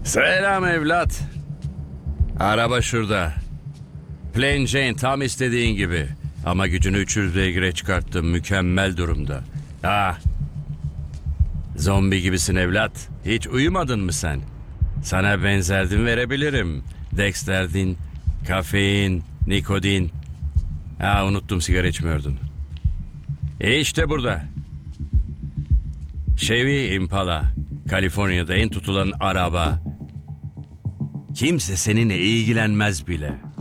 Selam evlat. Araba şurada. Plain Jane tam istediğin gibi. Ama gücünü 300 beygire çıkarttım. Mükemmel durumda. Ah. Zombi gibisin evlat. Hiç uyumadın mı sen? Sana benzerdim verebilirim. Dexterdin, kafein, nikodin. Unuttum, sigara içmiyordun. İşte burada. Chevy Impala. Kaliforniya'da en tutulan araba. Kimse seninle ilgilenmez bile.